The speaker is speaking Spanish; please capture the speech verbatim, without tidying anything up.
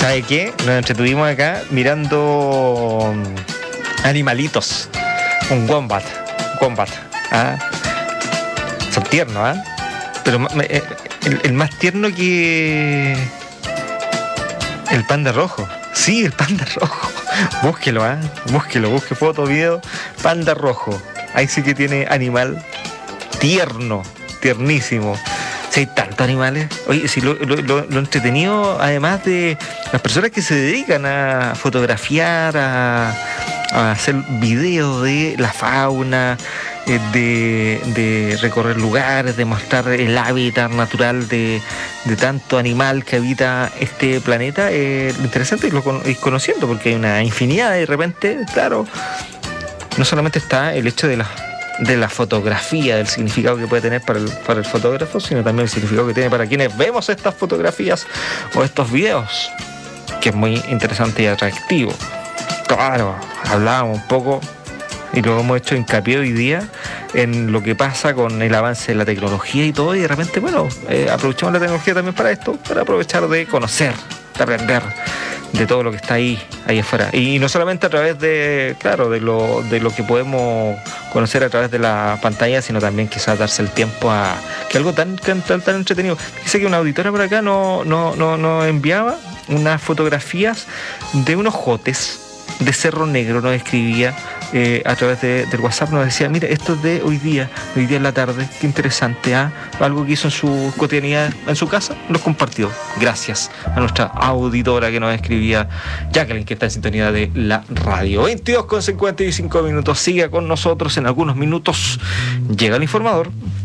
¿Sabe qué? Nos entretuvimos acá mirando animalitos. Un wombat. Wombat. ¿Ah? Son tiernos, ¿ah? Pero el, el más tierno que el panda rojo. Sí, el panda rojo. Búsquelo, ¿ah? Búsquelo, busque foto, video. Panda rojo. Ahí sí que tiene animal tierno, tiernísimo. Si hay tantos animales. Oye, si lo, lo, lo, lo entretenido, además de las personas que se dedican a fotografiar, a, a hacer videos de la fauna, eh, de, de recorrer lugares, de mostrar el hábitat natural de, de tanto animal que habita este planeta, eh, lo interesante es lo ir conociendo, porque hay una infinidad y de repente, claro, no solamente está el hecho de la de la fotografía, del significado que puede tener para el, para el fotógrafo, sino también el significado que tiene para quienes vemos estas fotografías o estos videos, que es muy interesante y atractivo. Claro, hablábamos un poco y lo hemos hecho hincapié hoy día en lo que pasa con el avance de la tecnología y todo, y de repente, bueno, eh, aprovechamos la tecnología también para esto, para aprovechar de conocer, de aprender de todo lo que está ahí, ahí afuera. Y no solamente a través de, claro, de lo, de lo que podemos conocer a través de la pantalla, sino también quizás darse el tiempo a que algo tan, tan, tan entretenido. Dice que una auditora por acá no, no, no, no enviaba unas fotografías de unos jotes de Cerro Negro, nos escribía eh, a través de, del WhatsApp, nos decía, mira, esto es de hoy día, hoy día en la tarde, qué interesante, ¿ah? Algo que hizo en su cotidianidad en su casa, nos compartió. Gracias a nuestra auditora que nos escribía, Jacqueline, que está en sintonía de la radio. veintidós con cincuenta y cinco minutos, siga con nosotros, en algunos minutos llega el informador.